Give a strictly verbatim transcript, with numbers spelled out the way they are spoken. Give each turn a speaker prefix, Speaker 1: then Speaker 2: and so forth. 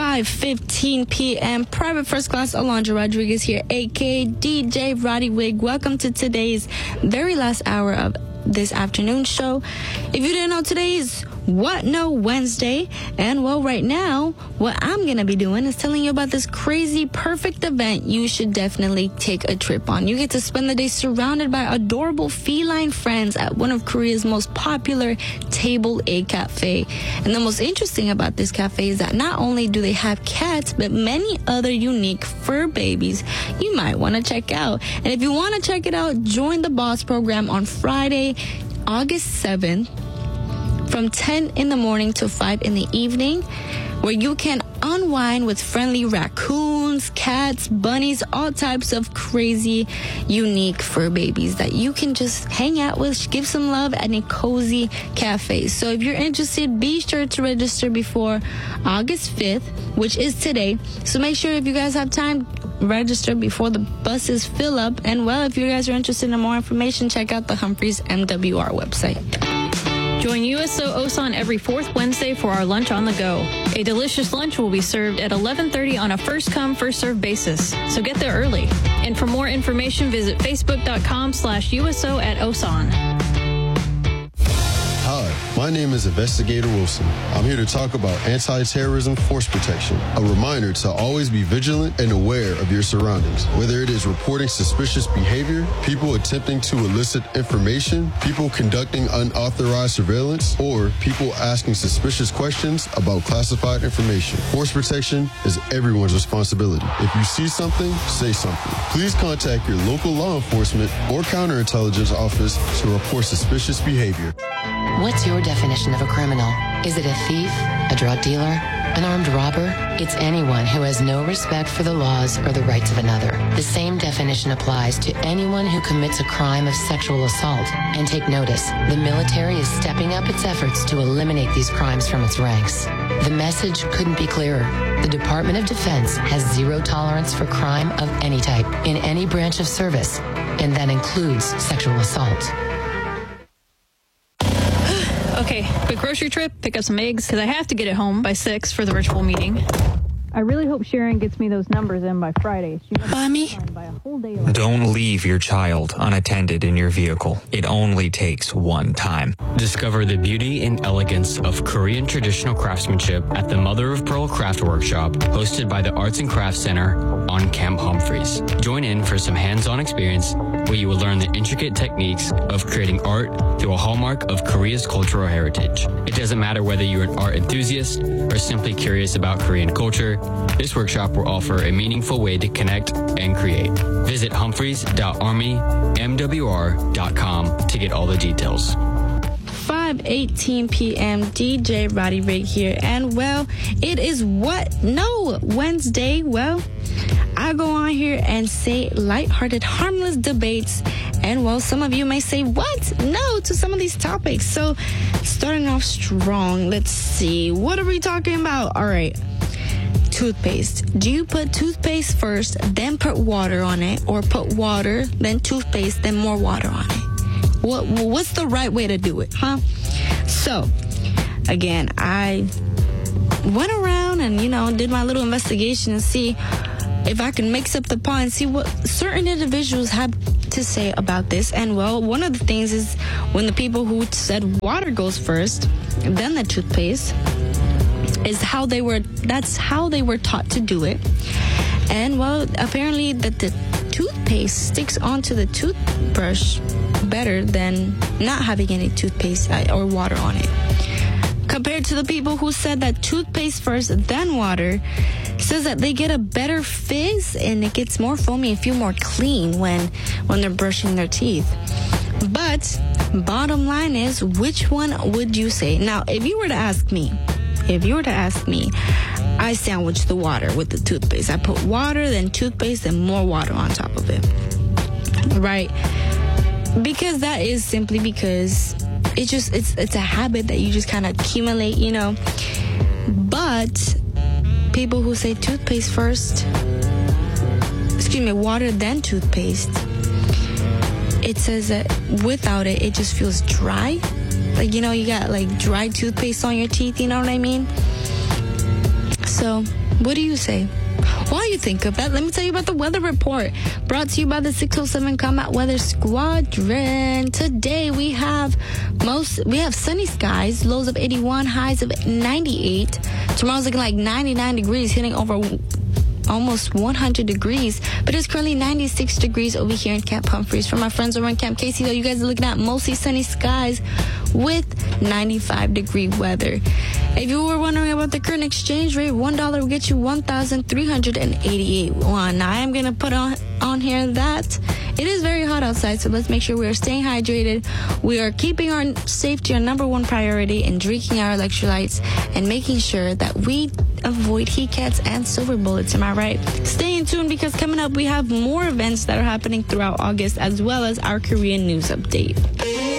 Speaker 1: five fifteen p.m. Private First Class Alondra Rodriguez here, a k a. D J Roddy Wig. Welcome to today's very last hour of this afternoon show. If you didn't know, today is What No Wednesday. And well, right now, what I'm going to be doing is telling you about this crazy, perfect event you should definitely take a trip on. You get to spend the day surrounded by adorable feline friends at one of Korea's most popular Table A cafe. And the most interesting about this cafe is that not only do they have cats, but many other unique fur babies you might want to check out. And if you want to check it out, join the Boss program on Friday, August seventh. From ten in the morning to five in the evening, where you can unwind with friendly raccoons, cats, bunnies, all types of crazy, unique fur babies that you can just hang out with, give some love at a cozy cafe. So if you're interested, be sure to register before August fifth, which is today. So make sure if you guys have time, register before the buses fill up. And well, if you guys are interested in more information, check out the Humphreys M W R website.
Speaker 2: Join U S O Osan every fourth Wednesday for our Lunch on the Go. A delicious lunch will be served at eleven thirty on a first-come, first-served basis. So get there early. And for more information, visit facebook.com slash USO at Osan.
Speaker 3: Hi, my name is Investigator Wilson. I'm here to talk about anti-terrorism force protection. A reminder to always be vigilant and aware of your surroundings. Whether it is reporting suspicious behavior, people attempting to elicit information, people conducting unauthorized surveillance, or people asking suspicious questions about classified information. Force protection is everyone's responsibility. If you see something, say something. Please contact your local law enforcement or counterintelligence office to report suspicious behavior.
Speaker 4: What's your definition of a criminal? Is it a thief, a drug dealer, an armed robber? It's anyone who has no respect for the laws or the rights of another. The same definition applies to anyone who commits a crime of sexual assault. And take notice, the military is stepping up its efforts to eliminate these crimes from its ranks. The message couldn't be clearer. The Department of Defense has zero tolerance for crime of any type in any branch of service, and that includes sexual assault.
Speaker 2: Okay, quick grocery trip, pick up some eggs, because I have to get it home by six for the virtual meeting. I really hope Sharon gets me those numbers in by Friday.
Speaker 1: Mommy?
Speaker 2: By a whole day of
Speaker 5: Don't leave your child unattended in your vehicle. It only takes one time.
Speaker 6: Discover the beauty and elegance of Korean traditional craftsmanship at the Mother of Pearl Craft Workshop, hosted by the Arts and Crafts Center on Camp Humphreys. Join in for some hands-on experience where you will learn the intricate techniques of creating art through a hallmark of Korea's cultural heritage. It doesn't matter whether you're an art enthusiast or simply curious about Korean culture, this workshop will offer a meaningful way to connect and create. Visit humphreys dot army m w r dot com to get all the details.
Speaker 1: five eighteen p.m. D J Roddy Rig here. And well, it is What No Wednesday. Well, I go on here and say lighthearted, harmless debates. And well, some of you may say, what? No, to some of these topics. So starting off strong, let's see. What are we talking about? All right. Toothpaste. Do you put toothpaste first, then put water on it, or put water, then toothpaste, then more water on it? What What's the right way to do it, huh? So, again, I went around and, you know, did my little investigation and see if I can mix up the pot and see what certain individuals have to say about this. And, well, one of the things is when the people who said water goes first, then the toothpaste, is how they were, that's how they were taught to do it. And well, apparently that the toothpaste sticks onto the toothbrush better than not having any toothpaste or water on it. Compared to the people who said that toothpaste first, then water, says that they get a better fizz and it gets more foamy and feel more clean when, when they're brushing their teeth. But bottom line is, which one would you say? Now, if you were to ask me, If you were to ask me, I sandwich the water with the toothpaste. I put water, then toothpaste, and more water on top of it. Right? Because that is simply because it just it's it's a habit that you just kind of accumulate, you know. But people who say toothpaste first, excuse me, water then toothpaste, it says that without it, it just feels dry. Like, you know, you got like dry toothpaste on your teeth, you know what I mean? So What do you say? While you think of that, let me tell you about the weather report brought to you by the six oh seven Combat Weather Squadron. Today we have most we have sunny skies, lows of eighty-one, highs of ninety-eight. Tomorrow's looking like ninety-nine degrees, hitting over almost one hundred degrees, but it's currently ninety-six degrees over here in Camp Humphreys. For my friends over in Camp Casey, though, you guys are looking at mostly sunny skies with ninety-five degree weather. If you were wondering about the current exchange rate, one dollar will get you one thousand three hundred eighty-eight won. Now, I am going to put on, on here that it is very hot outside, so let's make sure we are staying hydrated. We are keeping our safety our number one priority and drinking our electrolytes and making sure that we avoid heat cats and silver bullets. Am I right? Stay in tune because coming up we have more events that are happening throughout August as well as our Korean news update.